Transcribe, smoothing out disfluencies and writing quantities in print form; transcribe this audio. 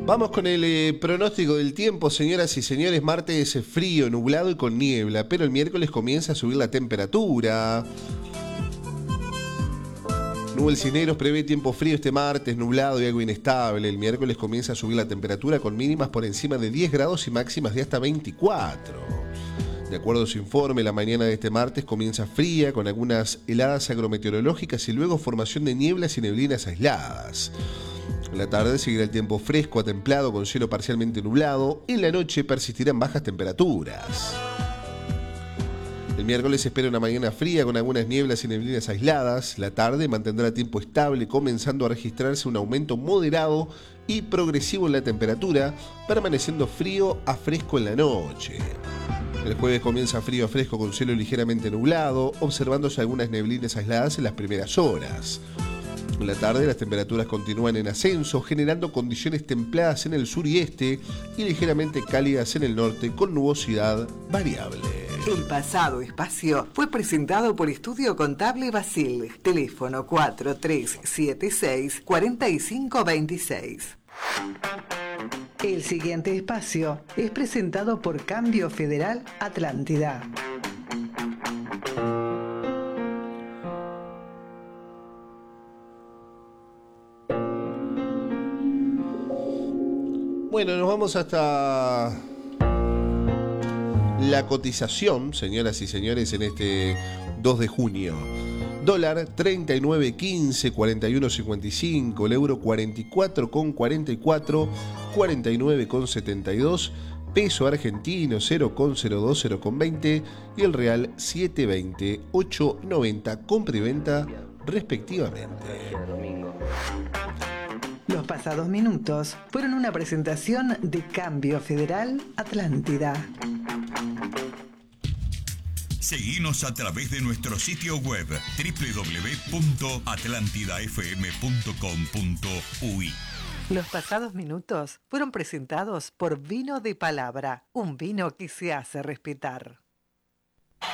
Vamos con el pronóstico del tiempo, señoras y señores. Martes frío, nublado y con niebla, pero el miércoles comienza a subir la temperatura. Nubes y negros prevé tiempo frío este martes, nublado y algo inestable. El miércoles comienza a subir la temperatura con mínimas por encima de 10 grados y máximas de hasta 24. De acuerdo a su informe, la mañana de este martes comienza fría con algunas heladas agrometeorológicas y luego formación de nieblas y neblinas aisladas. En la tarde seguirá el tiempo fresco a templado con cielo parcialmente nublado. En la noche persistirán bajas temperaturas. El miércoles se espera una mañana fría con algunas nieblas y neblinas aisladas. La tarde mantendrá tiempo estable, comenzando a registrarse un aumento moderado y progresivo en la temperatura, permaneciendo frío a fresco en la noche. El jueves comienza frío a fresco con cielo ligeramente nublado, observándose algunas neblinas aisladas en las primeras horas. En la tarde las temperaturas continúan en ascenso, generando condiciones templadas en el sur y este y ligeramente cálidas en el norte con nubosidad variable. El pasado espacio fue presentado por Estudio Contable Basil. Teléfono 4376-4526. El siguiente espacio es presentado por Cambio Federal Atlántida. Bueno, nos vamos hasta la cotización, señoras y señores, en este 2 de junio. Dólar 39.15, 41.55, el euro 44.44, 49.72, peso argentino 0.02, 0.20 y el real 7.20, 8.90, compra y venta respectivamente. Los pasados minutos fueron una presentación de Cambio Federal Atlántida. Seguinos a través de nuestro sitio web www.atlantidafm.com.uy. Los pasados minutos fueron presentados por Vino de Palabra, un vino que se hace respetar.